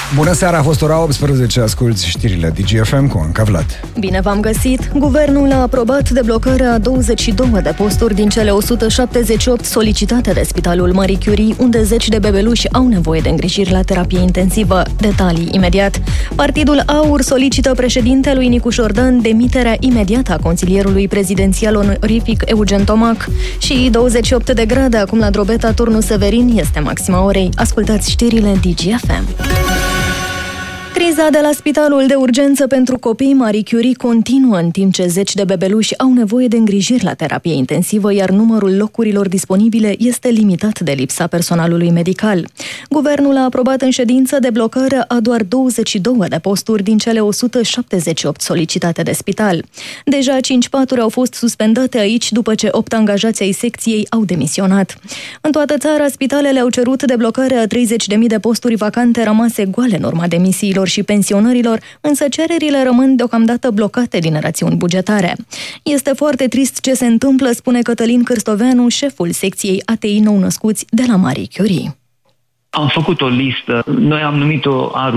Bună seara, a fost ora 18, asculți știrile DGFM cu Anca Vlad. Bine v-am găsit! Guvernul a aprobat deblocarea 22 de posturi din cele 178 solicitate de Spitalul Marie Curie, unde 10 de bebeluși au nevoie de îngrijiri la terapie intensivă. Detalii imediat. Partidul AUR solicită președintelui Nicu Șordan demiterea imediată a consilierului prezidențial onorific Eugen Tomac. Și 28 de grade acum la Drobeta, Turnul Severin, este maxima orei. Ascultați știrile DGFM. Criza de la Spitalul de Urgență pentru Copii Marie Curie continuă, în timp ce 10 de bebeluși au nevoie de îngrijiri la terapie intensivă, iar numărul locurilor disponibile este limitat de lipsa personalului medical. Guvernul a aprobat în ședință deblocarea a doar 22 de posturi din cele 178 solicitate de spital. Deja 5 paturi au fost suspendate aici după ce 8 angajați ai secției au demisionat. În toată țara, spitalele au cerut deblocarea a 30.000 de posturi vacante rămase goale în urma demisiilor și pensionărilor, însă cererile rămân deocamdată blocate din rațiuni bugetare. Este foarte trist ce se întâmplă, spune Cătălin Cârstoveanu, șeful secției ATI nou-născuți de la Marie Curie. Am făcut o listă, noi am numit-o